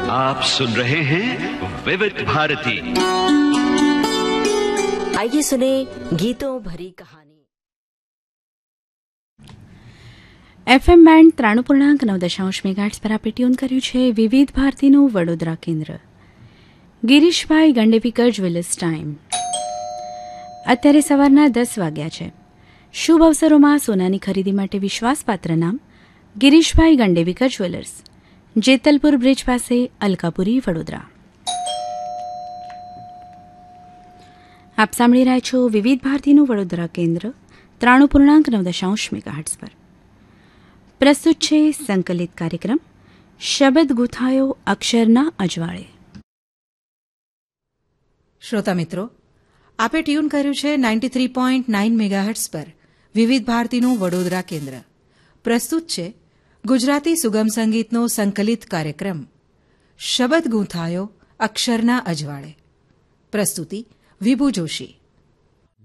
आप सुन रहे हैं विविध भारती। आइए सुने गीतों भरी कहानी। એફએમ બેન્ડ 93.9 મેગાહર્ટ્ઝ પર આપે ટ્યુન કર્યું છે વિવિધ ભારતીનું વડોદરા કેન્દ્ર. Girishbhai ગંડેવીકર jewellers time. અત્યારે સવારના 10 વાગ્યા છે. શુભ અવસરોમાં સોનાની ખરીદી માટે વિશ્વાસપાત્ર નામ ગિરીશભાઈ ગંડેવીકર જ્વેલર્સ, જેતલપુર બ્રિજ પાસે, અલકાપુરી, વડોદરા. આપ સાંભળી રહ્યા છો વિવિધ ભારતીનું વડોદરા કેન્દ્ર 93.9 મેગાહર્ટ્ઝ પર. પ્રસ્તુત છે સંકલિત કાર્યક્રમ શબ્દ ગૂંથાયો અક્ષરના અજવાળે. શ્રોતા મિત્રો, આપે ટ્યુન કર્યું છે 93.9 મેગાહર્ટ્ઝ પર વિવિધ ભારતીનું વડોદરા કેન્દ્ર. પ્રસ્તુત છે ગુજરાતી સુગમ સંગીતનો સંકલિત કાર્યક્રમ શબ્દ ગૂંથાયો અક્ષરના અજવાળે. પ્રસ્તુતિ વિભુ જોશી.